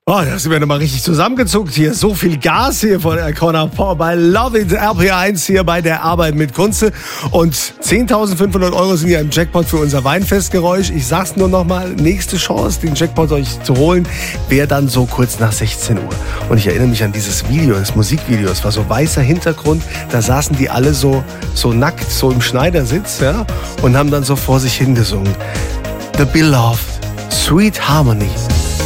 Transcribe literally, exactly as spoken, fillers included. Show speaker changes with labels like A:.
A: Oh, da sind wir nochmal richtig zusammengezuckt hier. So viel Gas hier von der Connor Paul bei Love It R P eins hier bei der Arbeit mit Kunze. Und zehntausendfünfhundert Euro sind ja im Jackpot für unser Weinfestgeräusch. Ich sag's nur nochmal, nächste Chance, den Jackpot euch zu holen, wäre dann so kurz nach sechzehn Uhr. Und ich erinnere mich an dieses Video, das Musikvideo. Es war so weißer Hintergrund, da saßen die alle so, so nackt, so im Schneidersitz, ja, und haben dann so vor sich hingesungen. The Beloved, Sweet Harmony.